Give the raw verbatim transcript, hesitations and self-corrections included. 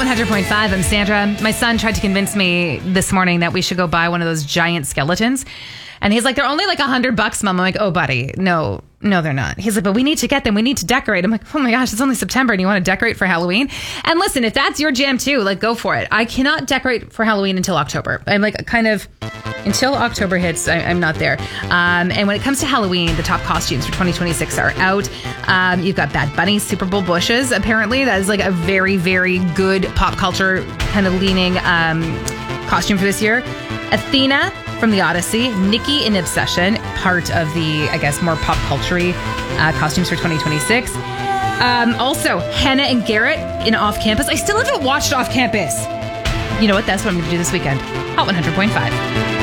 hundred point five, I'm Sandra. My son tried to convince me this morning that we should go buy one of those giant skeletons. And he's like, they're only like a hundred bucks, Mom. I'm like, oh, buddy, no, no, they're not. He's like, but we need to get them. We need to decorate. I'm like, oh my gosh, it's only September and you want to decorate for Halloween? And listen, if that's your jam too, like go for it. I cannot decorate for Halloween until October. I'm like kind of until October hits, I, I'm not there. Um, and when it comes to Halloween, the top costumes for twenty twenty-six are out. Um, you've got Bad Bunny's Super Bowl bushes. Apparently that is like a very, very good pop culture kind of leaning um, costume for this year. Athena from the Odyssey, Nikki in Obsession, part of the, I guess, more pop culture-y uh, costumes for twenty twenty-six. Um, also, Hannah and Garrett in Off Campus. I still haven't watched Off Campus. You know what? That's what I'm going to do this weekend. Hot one hundred point five.